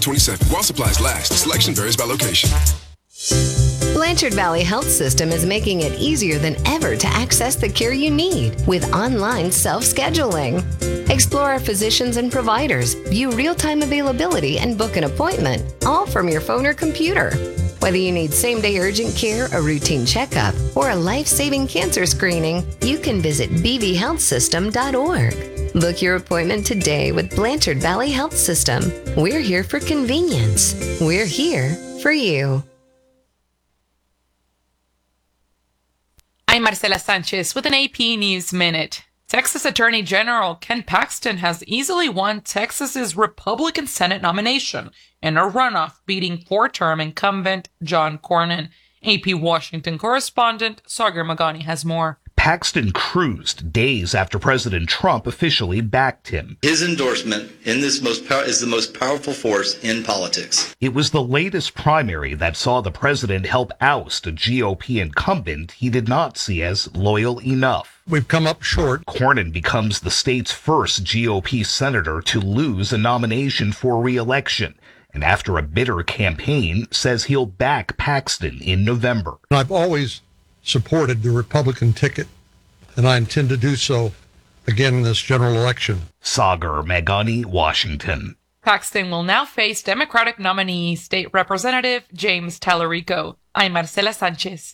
27. While supplies last, selection varies by location. Blanchard Valley Health System is making it easier than ever to access the care you need with online self-scheduling. Explore our physicians and providers, view real-time availability, and book an appointment, all from your phone or computer. Whether you need same-day urgent care, a routine checkup, or a life-saving cancer screening, you can visit bvhealthsystem.org. Book your appointment today with Blanchard Valley Health System. We're here for convenience. We're here for you. I'm Marcela Sanchez with an AP News Minute. Texas Attorney General Ken Paxton has easily won Texas's Republican Senate nomination in a runoff, beating four-term incumbent John Cornyn. AP Washington correspondent Sagar Magani has more. Paxton cruised days after President Trump officially backed him. His endorsement in this is the most powerful force in politics. It was the latest primary that saw the president help oust a GOP incumbent he did not see as loyal enough. We've come up short. Cornyn becomes the state's first GOP senator to lose a nomination for re-election, and after a bitter campaign, says he'll back Paxton in November. I've always supported the Republican ticket, and I intend to do so again in this general election. Sagar Magani, Washington. Paxton will now face Democratic nominee State Representative James Tallarico. I'm Marcela Sanchez.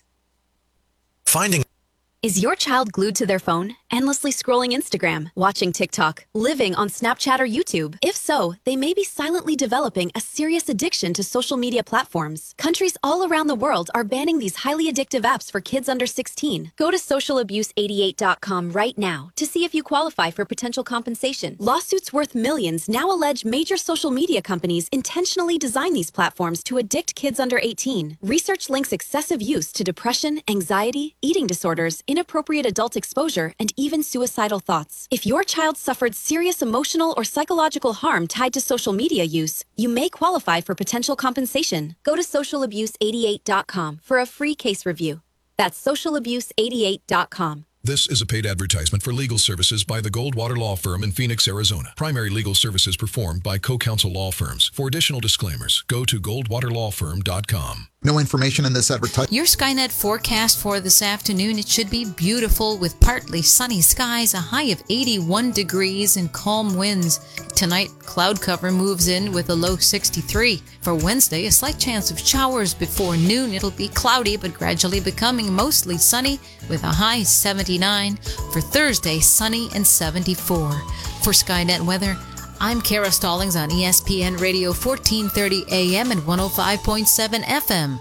Is your child glued to their phone, endlessly scrolling Instagram, watching TikTok, living on Snapchat or YouTube? If so, they may be silently developing a serious addiction to social media platforms. Countries all around the world are banning these highly addictive apps for kids under 16. Go to socialabuse88.com right now to see if you qualify for potential compensation. Lawsuits worth millions now allege major social media companies intentionally design these platforms to addict kids under 18. Research links excessive use to depression, anxiety, eating disorders, inappropriate adult exposure, and even suicidal thoughts. If your child suffered serious emotional or psychological harm tied to social media use, you may qualify for potential compensation. Go to socialabuse88.com for a free case review. That's socialabuse88.com. This is a paid advertisement for legal services by the Goldwater Law Firm in Phoenix, Arizona. Primary legal services performed by Co-Counsel Law Firms. For additional disclaimers, go to goldwaterlawfirm.com. No information in this advertisement. Your Skynet forecast for this afternoon, it should be beautiful with partly sunny skies, a high of 81 degrees and calm winds. Tonight, cloud cover moves in with a low 63. For Wednesday, a slight chance of showers before noon. It'll be cloudy but gradually becoming mostly sunny with a high 79. For Thursday, sunny and 74. For Skynet weather, I'm Kara Stallings on ESPN Radio 1430 AM and 105.7 FM.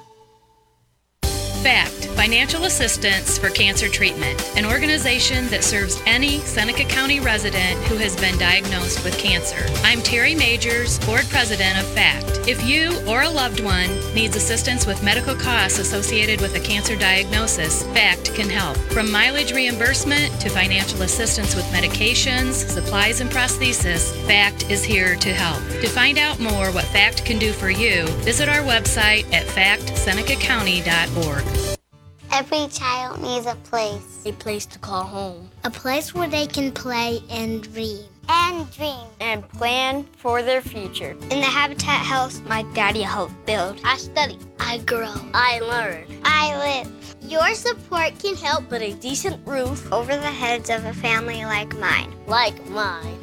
FACT, Financial Assistance for Cancer Treatment, an organization that serves any Seneca County resident who has been diagnosed with cancer. I'm Terry Majors, Board President of FACT. If you or a loved one needs assistance with medical costs associated with a cancer diagnosis, FACT can help. From mileage reimbursement to financial assistance with medications, supplies, and prosthesis, FACT is here to help. To find out more what FACT can do for you, visit our website at factsenecacounty.org. Every child needs a place to call home. A place where they can play and dream. And plan for their future. In the Habitat house, my daddy helped build. I study. I grow. I learn. I live. Your support can help put a decent roof over the heads of a family like mine. Like mine.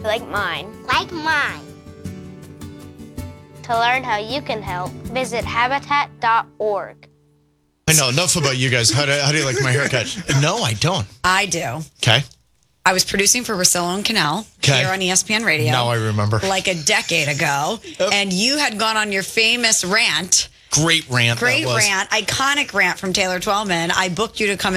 To learn how you can help, visit habitat.org. I know, enough about you guys. How do you like my haircut? No, I don't. I do. Okay. I was producing for Russillo and Canal here on ESPN Radio. Now I remember. Like a decade ago. And you had gone on your famous rant. Great rant. Iconic rant from Taylor Twellman. I booked you to come